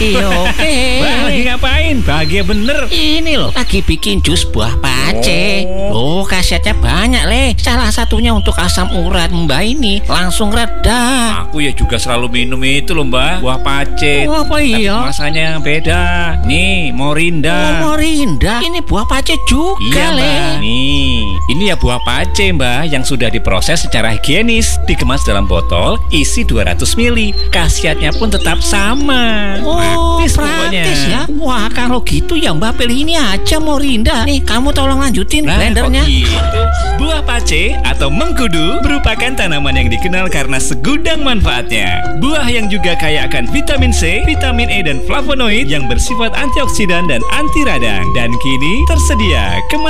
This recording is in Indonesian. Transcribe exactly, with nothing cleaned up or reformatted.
Iya, oke. Mbak, lagi ngapain? Bahagia bener. Ini loh, lagi bikin jus buah pace. Oh. Oh, khasiatnya banyak, Le. Salah satunya untuk asam urat Mbak ini langsung reda. Aku ya juga selalu minum itu loh, Mbak, buah pace. Oh, apa Tapi iya? masanya yang beda. Nih, Morinda. Oh, Morinda. Ini buah pace juga, Iya, Le. Mbak. Nih, ini ya buah pace, Mbak, yang sudah diproses secara higienis, dikemas dalam botol, isi dua ratus mililiter. Khasiatnya pun tetap sama. Oh, Praktis praktis pokoknya. ya. Wah, kalau gitu ya Mbak pilih ini aja Morinda. Nih, kamu tolong lanjutin Nah, blendernya. kok gitu? Buah pace atau mengkudu merupakan tanaman yang dikenal karena segudang manfaatnya. Buah yang juga kaya akan vitamin C, vitamin E, dan flavonoid yang bersifat antioksidan dan anti radang. Dan kini tersedia kemasan